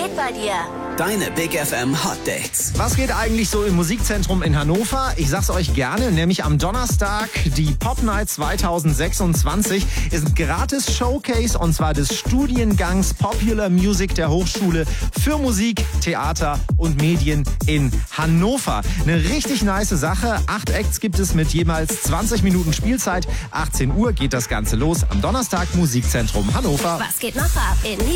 geht bei dir? Deine Big FM Hot Dates. Was geht eigentlich so im Musikzentrum in Hannover? Ich sag's euch gerne, nämlich am Donnerstag, die Pop Night 2026 ist ein gratis Showcase und zwar des Studiengangs Popular Music der Hochschule für Musik, Theater und Medien in Hannover. Eine richtig nice Sache. 8 Acts gibt es mit jeweils 20 Minuten Spielzeit. 18 Uhr geht das Ganze los am Donnerstag, Musikzentrum Hannover. Was geht noch ab in